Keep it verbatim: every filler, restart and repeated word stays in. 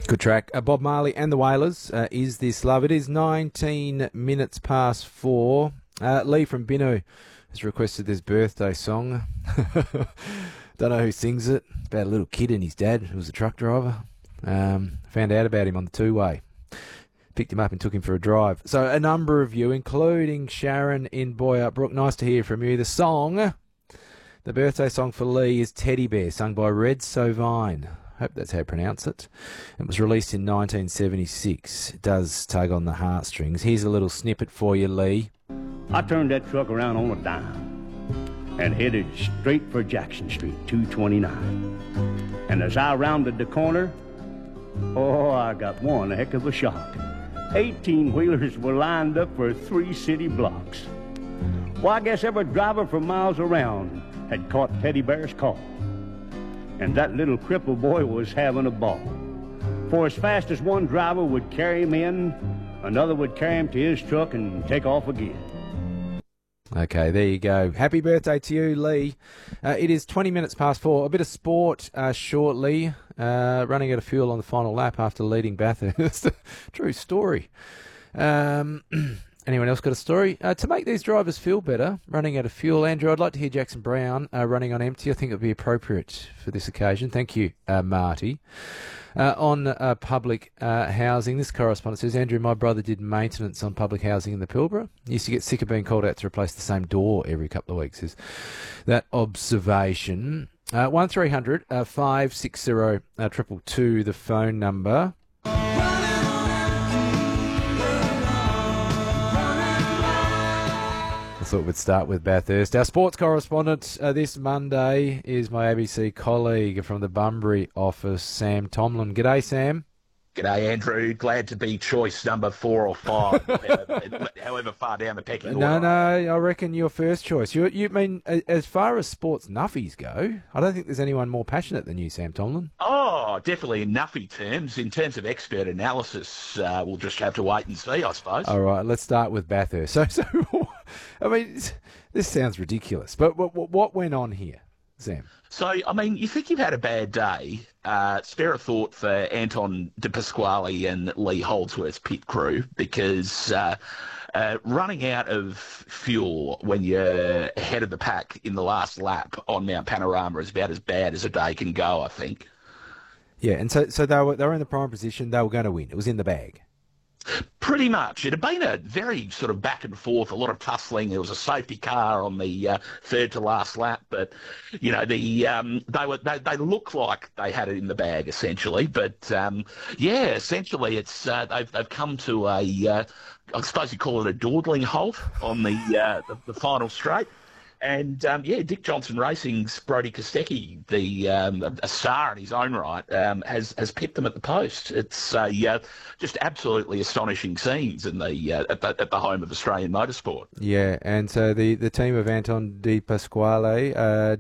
Good track. Uh, Bob Marley and the Wailers, uh, Is This Love? It is nineteen minutes past four. Uh, Lee from Binu has requested this birthday song. Don't know who sings it. It's about a little kid and his dad, who was a truck driver. Um, found out about him on the two-way. Picked him up and took him for a drive. So a number of you, including Sharon in Boyup Brook, nice to hear from you. The song, the birthday song for Lee is Teddy Bear, sung by Red Sovine. Hope that's how you pronounce it. It was released in nineteen seventy-six. It does tug on the heartstrings. Here's a little snippet for you, Lee. I turned that truck around on a dime and headed straight for Jackson Street, two twenty-nine. And as I rounded the corner, oh, I got one heck of a shock. eighteen-wheelers were lined up for three city blocks. Well, I guess every driver for miles around had caught Teddy Bear's call. And that little cripple boy was having a ball. For as fast as one driver would carry him in, another would carry him to his truck and take off again. Okay, there you go. Happy birthday to you, Lee. Uh, it is twenty minutes past four. A bit of sport uh, shortly. Uh, running out of fuel on the final lap after leading Bathurst. True story. Um, anyone else got a story? Uh, to make these drivers feel better, running out of fuel. Andrew, I'd like to hear Jackson Brown uh, running on empty. I think it would be appropriate for this occasion. Thank you, uh, Marty. Uh, on uh, public uh, housing, this correspondent says, Andrew, my brother did maintenance on public housing in the Pilbara. He used to get sick of being called out to replace the same door every couple of weeks. Is that observation? Uh, one three hundred five six zero triple two, the phone number. I thought we'd start with Bathurst. Our sports correspondent uh, this Monday is my A B C colleague from the Bunbury office, Sam Tomlin. G'day, Sam. G'day, Andrew. Glad to be choice number four or five, however, however far down the pecking order. No, no, I reckon you're first choice. You, you mean, as far as sports nuffies go, I don't think there's anyone more passionate than you, Sam Tomlin. Oh, definitely in nuffy terms. In terms of expert analysis, uh, we'll just have to wait and see, I suppose. All right, let's start with Bathurst. So, so I mean, this sounds ridiculous, but what, what went on here, Sam? So, I mean, you think you've had a bad day. Uh, spare a thought for Anton De Pasquale and Lee Holdsworth's pit crew, because uh, uh, running out of fuel when you're ahead of the pack in the last lap on Mount Panorama is about as bad as a day can go, I think. Yeah, and so so they were they were in the prime position. They were going to win. It was in the bag. Pretty much. It had been a very sort of back and forth, a lot of tussling. There was a safety car on the uh, third to last lap, but you know the um, they were they, they looked like they had it in the bag essentially. But um, yeah, essentially it's uh, they've they've come to a uh, I suppose you call it a dawdling halt on the uh, the, the final straight. And, um, yeah, Dick Johnson Racing's Brodie Kostecki, the um, a star in his own right, um, has has pipped them at the post. It's uh, yeah, just absolutely astonishing scenes in the, uh, at the at the home of Australian motorsport. Yeah, and so the, the team of Anton De Pasquale, uh,